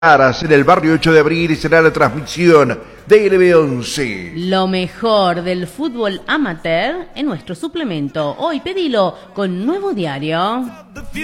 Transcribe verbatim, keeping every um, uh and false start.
en el barrio ocho de abril y será la transmisión de L B once. Lo mejor del fútbol amateur en nuestro suplemento. Hoy pedilo con Nuevo Diario.